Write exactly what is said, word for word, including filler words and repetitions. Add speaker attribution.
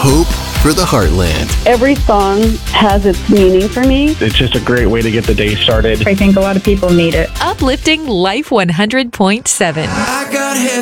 Speaker 1: hope for the heartland.
Speaker 2: Every song has its meaning for me.
Speaker 3: It's just a great way to get the day started.
Speaker 4: I think a lot of people need it.
Speaker 5: Uplifting Life one hundred point seven.
Speaker 6: I got heaven.